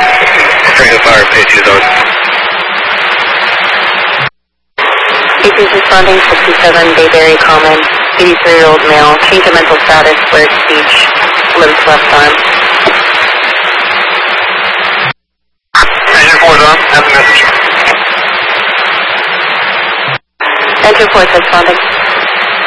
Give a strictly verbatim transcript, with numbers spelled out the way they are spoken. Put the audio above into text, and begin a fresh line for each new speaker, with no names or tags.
Ring of fire, page two zone.
Agents responding sixty-seven Bayberry Common, eighty-three-year-old male, change of mental status, slurred speech, limp left arm.
Agent four zone, have a message.
Enter four responding.